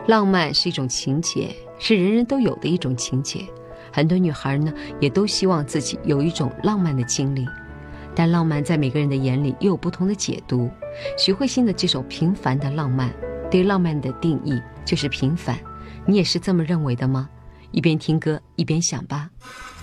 浪漫是一种情节，是人人都有的一种情节。很多女孩呢，也都希望自己有一种浪漫的经历，但浪漫在每个人的眼里又有不同的解读。许慧欣的这首《平凡的浪漫》，对浪漫的定义就是平凡。你也是这么认为的吗？一边听歌一边想吧。